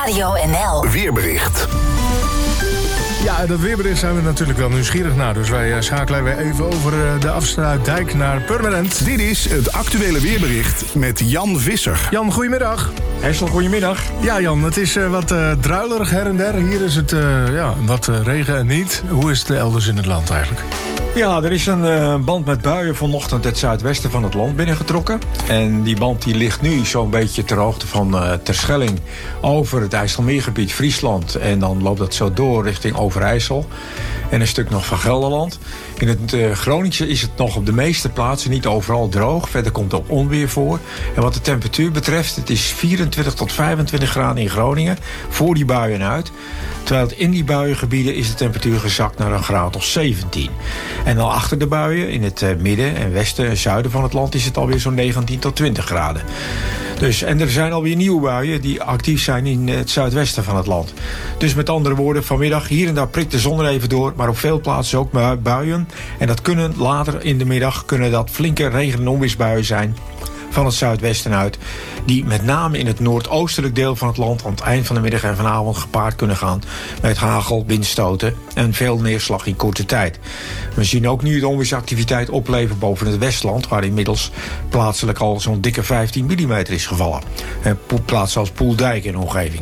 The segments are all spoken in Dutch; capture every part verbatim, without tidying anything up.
Radio N L. Weerbericht. Ja, dat weerbericht zijn we natuurlijk wel nieuwsgierig naar. Dus wij uh, schakelen weer even over uh, de Afsluitdijk naar Purmerend. Dit is het actuele weerbericht met Jan Visser. Jan, goedemiddag. Hessel, goedemiddag. Ja, Jan, het is uh, wat uh, druilerig her en der. Hier is het uh, ja, wat uh, regen en niet. Hoe is het elders in het land eigenlijk? Ja, er is een uh, band met buien vanochtend het zuidwesten van het land binnengetrokken. En die band die ligt nu zo'n beetje ter hoogte van uh, Terschelling over het IJsselmeergebied Friesland. En dan loopt dat zo door richting Overijssel en een stuk nog van Gelderland. In het uh, Groningse is het nog op de meeste plaatsen niet overal droog. Verder komt ook onweer voor. En wat de temperatuur betreft, het is vierentwintig tot vijfentwintig graden in Groningen voor die buien uit. Terwijl het in die buiengebieden is de temperatuur gezakt naar een graad of zeventien. En dan achter de buien, in het uh, midden en westen en zuiden van het land, is het alweer zo'n negentien tot twintig graden. Dus, en er zijn alweer nieuwe buien die actief zijn in het zuidwesten van het land. Dus met andere woorden, vanmiddag hier en daar prikt de zon er even door, maar op veel plaatsen ook buien. En dat kunnen later in de middag kunnen dat flinke regen- en onweersbuien zijn van het zuidwesten uit, die met name in het noordoostelijk deel van het land aan het eind van de middag en vanavond gepaard kunnen gaan met hagel, windstoten en veel neerslag in korte tijd. We zien ook nu de onweersactiviteit opleveren boven het Westland, waar inmiddels plaatselijk al zo'n dikke vijftien millimeter is gevallen. En plaatsen als Poeldijk en omgeving.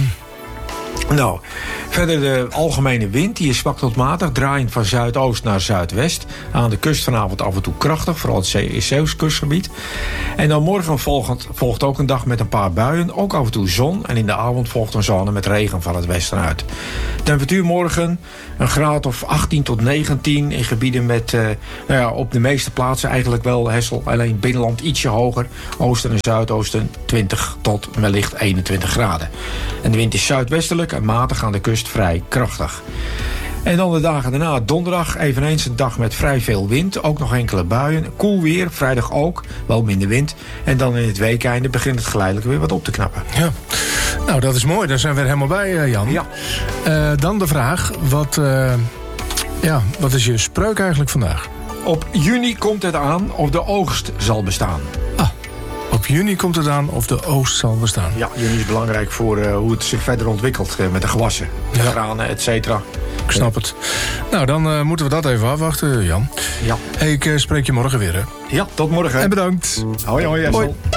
Nou, verder de algemene wind, die is zwak tot matig, draaiend van zuidoost naar zuidwest. Aan de kust vanavond af en toe krachtig, vooral het Zeeuws kustgebied. En dan morgen volgt, volgt ook een dag met een paar buien, ook af en toe zon. En in de avond volgt een zone met regen van het westen uit. Temperatuur morgen een graad of achttien tot negentien in gebieden met, uh, nou ja, op de meeste plaatsen eigenlijk wel Hessel. Alleen binnenland ietsje hoger, oosten en zuidoosten twintig tot wellicht eenentwintig graden. En de wind is zuidwestelijk en matig aan de kust vrij krachtig. En dan de dagen daarna, donderdag, eveneens een dag met vrij veel wind. Ook nog enkele buien. Koel weer, vrijdag ook, wel minder wind. En dan in het weekeinde begint het geleidelijk weer wat op te knappen. Ja, nou dat is mooi. Daar zijn we er helemaal bij, uh, Jan. Ja. Uh, dan de vraag, wat, uh, ja, wat is je spreuk eigenlijk vandaag? Op juni komt het aan of de oogst zal bestaan. Ah. Op juni komt het aan of de oogst zal bestaan. Ja, juni is belangrijk voor uh, hoe het zich verder ontwikkelt uh, met de gewassen. De Ja. granen, et cetera. Ik snap het. Nou, dan uh, moeten we dat even afwachten, Jan. Ja. Hey, ik uh, spreek je morgen weer, hè? Ja, tot morgen. En bedankt. Hoi, hoi, Jessel. Hoi.